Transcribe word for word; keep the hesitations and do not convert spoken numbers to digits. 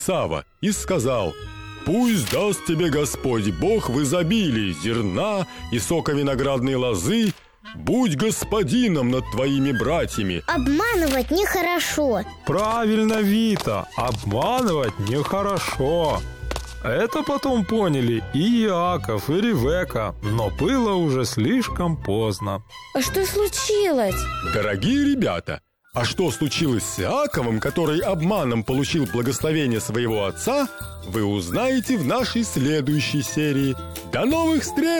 Сава и сказал: «Пусть даст тебе Господь Бог в изобилии зерна и сока виноградной лозы. Будь господином над твоими братьями». Обманывать нехорошо. Правильно, Вита, обманывать нехорошо. Это потом поняли и Иаков, и Ревекка, но было уже слишком поздно. А что случилось? Дорогие ребята, а что случилось с Иаковом, который обманом получил благословение своего отца, вы узнаете в нашей следующей серии. До новых встреч!